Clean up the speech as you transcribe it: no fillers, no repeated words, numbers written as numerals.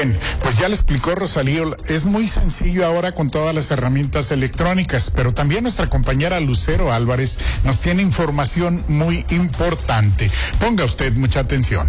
Bien, pues ya le explicó Rosalío, es muy sencillo ahora con todas las herramientas electrónicas, pero también nuestra compañera Lucero Álvarez nos tiene información muy importante. Ponga usted mucha atención.